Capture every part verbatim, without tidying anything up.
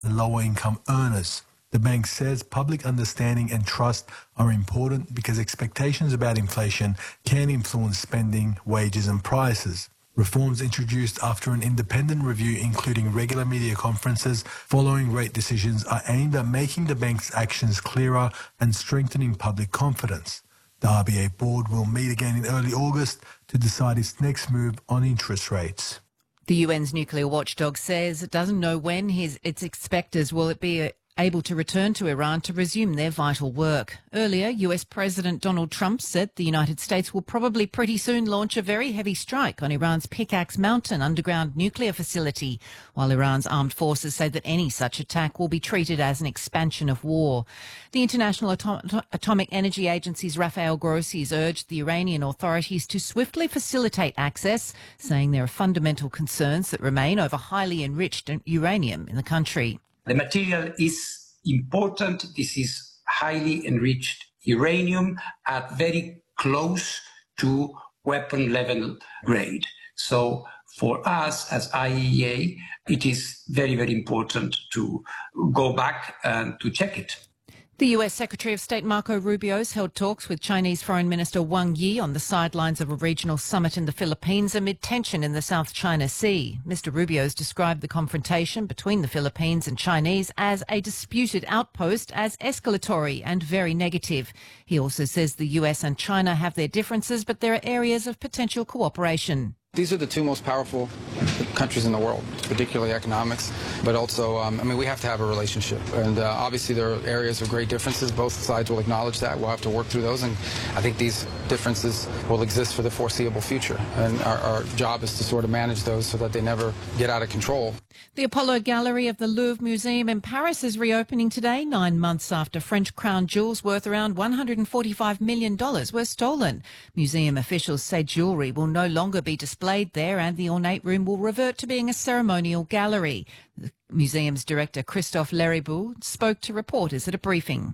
and lower-income earners. The bank says public understanding and trust are important because expectations about inflation can influence spending, wages and prices. Reforms introduced after an independent review, including regular media conferences following rate decisions, are aimed at making the bank's actions clearer and strengthening public confidence. The R B A board will meet again in early August to decide its next move on interest rates. The U N's nuclear watchdog says it doesn't know when his, its expectors will it be a able to return to Iran to resume their vital work. Earlier, U S President Donald Trump said the United States will probably pretty soon launch a very heavy strike on Iran's Pickaxe Mountain underground nuclear facility, while Iran's armed forces say that any such attack will be treated as an expansion of war. The International Atom- Atomic Energy Agency's Rafael Grossi has urged the Iranian authorities to swiftly facilitate access, saying there are fundamental concerns that remain over highly enriched uranium in the country. The material is important. This is highly enriched uranium at very close to weapon level grade. So for us as I A E A, it is very, very important to go back and to check it. The U S Secretary of State Marco Rubio has held talks with Chinese Foreign Minister Wang Yi on the sidelines of a regional summit in the Philippines amid tension in the South China Sea. Mister Rubio has described the confrontation between the Philippines and Chinese as a disputed outpost as escalatory and very negative. He also says the U S and China have their differences, but there are areas of potential cooperation. These are the two most powerful countries in the world, particularly economics, but also, um, I mean, we have to have a relationship. And uh, obviously there are areas of great differences. Both sides will acknowledge that. We'll have to work through those. And I think these differences will exist for the foreseeable future. And our, our job is to sort of manage those so that they never get out of control. The Apollo Gallery of the Louvre Museum in Paris is reopening today, nine months after French crown jewels worth around one hundred forty-five million dollars were stolen. Museum officials say jewellery will no longer be displayed there and the ornate room will revert to being a ceremonial gallery. The museum's director, Christophe Leriboud, spoke to reporters at a briefing.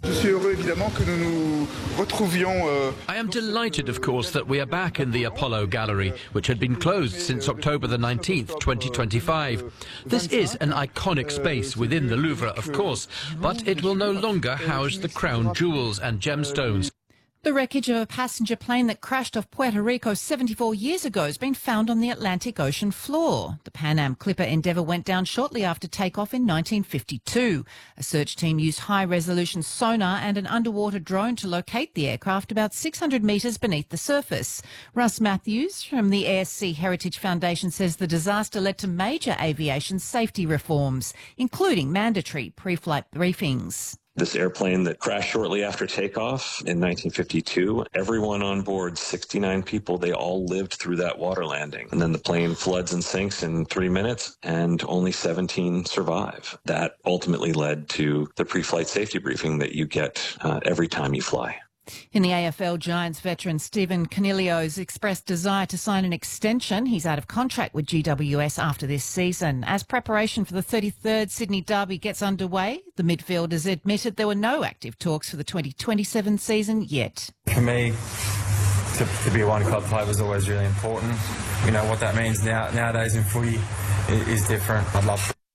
I am delighted, of course, that we are back in the Apollo Gallery, which had been closed since October the nineteenth, twenty twenty-five. This is an iconic space within the Louvre, of course, but it will no longer house the crown jewels and gemstones. The wreckage of a passenger plane that crashed off Puerto Rico seventy-four years ago has been found on the Atlantic Ocean floor. The Pan Am Clipper Endeavour went down shortly after takeoff in nineteen fifty-two. A search team used high-resolution sonar and an underwater drone to locate the aircraft about six hundred metres beneath the surface. Russ Matthews from the A S C Heritage Foundation says the disaster led to major aviation safety reforms, including mandatory pre-flight briefings. This airplane that crashed shortly after takeoff in nineteen fifty-two, everyone on board, sixty-nine people, they all lived through that water landing. And then the plane floods and sinks in three minutes and only seventeen survive. That ultimately led to the pre-flight safety briefing that you get uh, every time you fly. In the A F L, Giants veteran Stephen Coniglio's expressed desire to sign an extension. He's out of contract with G W S after this season. As preparation for the thirty-third Sydney Derby gets underway, the midfielders admitted there were no active talks for the twenty twenty-seven season yet. For me, to, to be a one-club player was always really important. You know, what that means now nowadays in footy is, is different. I'd love to.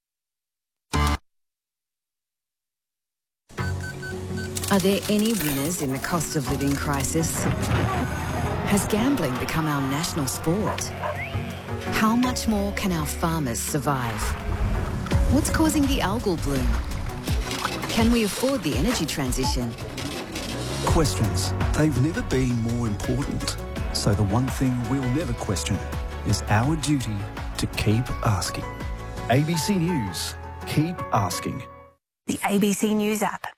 Are there any winners in the cost of living crisis? Has gambling become our national sport? How much more can our farmers survive? What's causing the algal bloom? Can we afford the energy transition? Questions. They've never been more important. So the one thing we'll never question is our duty to keep asking. A B C News. Keep asking. The A B C News app.